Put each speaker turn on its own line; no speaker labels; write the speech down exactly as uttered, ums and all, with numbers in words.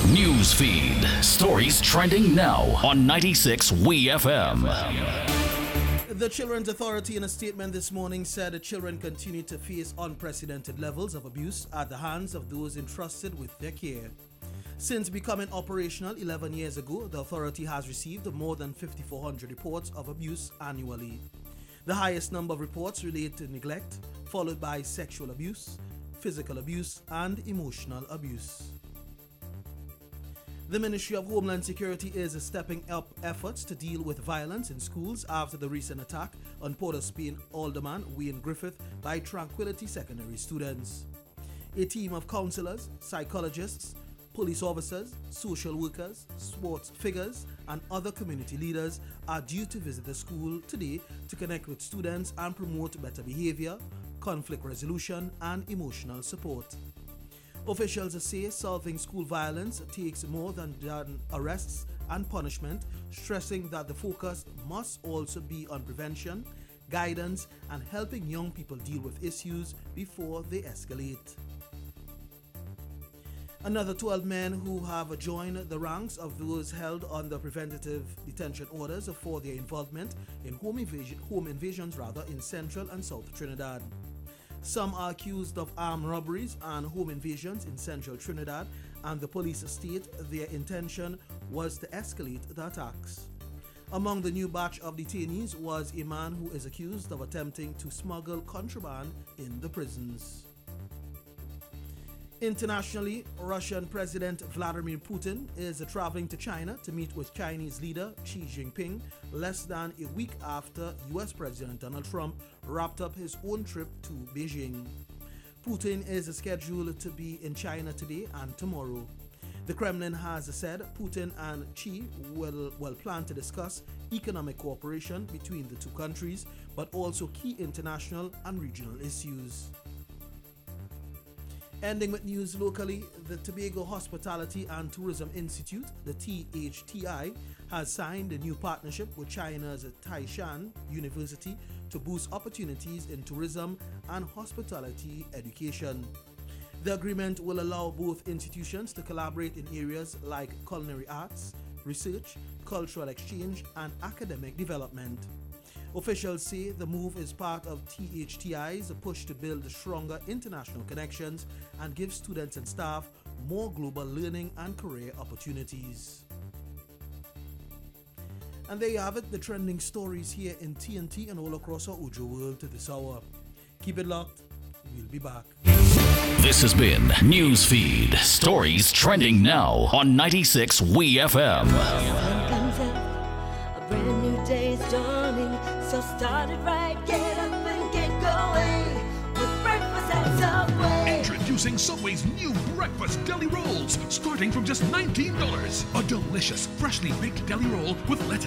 News feed. Stories trending now on ninety-six W E F M.
The Children's Authority in a statement this morning said that children continue to face unprecedented levels of abuse at the hands of those entrusted with their care. Since becoming operational eleven years ago, the authority has received more than five thousand four hundred reports of abuse annually. The highest number of reports relate to neglect, followed by sexual abuse, physical abuse, and emotional abuse. The Ministry of Homeland Security is stepping up efforts to deal with violence in schools after the recent attack on Port of Spain alderman Wayne Griffith by Tranquility Secondary students. A team of counselors, psychologists, police officers, social workers, sports figures, and other community leaders are due to visit the school today to connect with students and promote better behavior, conflict resolution, and emotional support. Officials say solving school violence takes more than, than arrests and punishment, stressing that the focus must also be on prevention, guidance, and helping young people deal with issues before they escalate. Another twelve men who have joined the ranks of those held under preventative detention orders for their involvement in home, invasion, home invasions rather, in Central and South Trinidad. Some are accused of armed robberies and home invasions in Central Trinidad, and the police state their intention was to escalate the attacks. Among the new batch of detainees was a man who is accused of attempting to smuggle contraband in the prisons. Internationally, Russian President Vladimir Putin is traveling to China to meet with Chinese leader Xi Jinping less than a week after U S President Donald Trump wrapped up his own trip to Beijing. Putin is scheduled to be in China today and tomorrow. The Kremlin has said Putin and Xi will, will plan to discuss economic cooperation between the two countries, but also key international and regional issues. Ending with news locally, the Tobago Hospitality and Tourism Institute, the T H T I, has signed a new partnership with China's Taishan University to boost opportunities in tourism and hospitality education. The agreement will allow both institutions to collaborate in areas like culinary arts, research, cultural exchange, and academic development. Officials say the move is part of T H T I's push to build stronger international connections and give students and staff more global learning and career opportunities. And there you have it, the trending stories here in T N T and all across our Ojo world to this hour. Keep it locked. We'll be back.
This has been Newsfeed. Stories trending now on ninety-six W E F M.
A brand new day is dawning, so start it right, get up and get going with breakfast at Subway.
Introducing Subway's new breakfast deli rolls, starting from just nineteen dollars. A delicious, freshly baked deli roll with lettuce.